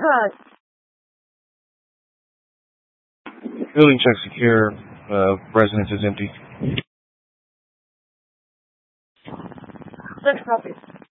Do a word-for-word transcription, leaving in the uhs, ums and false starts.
Building check secure. Uh, residence is empty. Six copies.